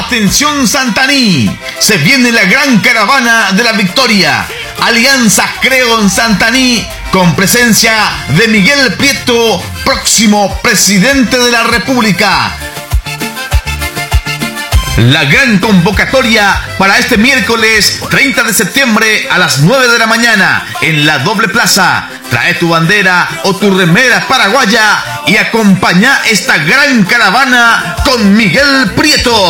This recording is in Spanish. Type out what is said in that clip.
Atención Santaní, se viene la gran caravana de la victoria. Alianza Creo en Santaní, con presencia de Miguel Prieto, próximo presidente de la República. La gran convocatoria para este miércoles 30 de septiembre a las 9 de la mañana en la Doble Plaza. Trae tu bandera o tu remera paraguaya y acompaña esta gran caravana con Miguel Prieto.